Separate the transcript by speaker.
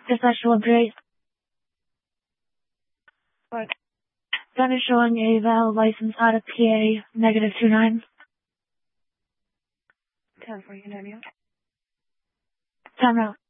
Speaker 1: Special upgrade.
Speaker 2: What?
Speaker 1: Gun is showing a valid license out of PA -29.
Speaker 2: 10 for you, Daniel.
Speaker 1: Time out.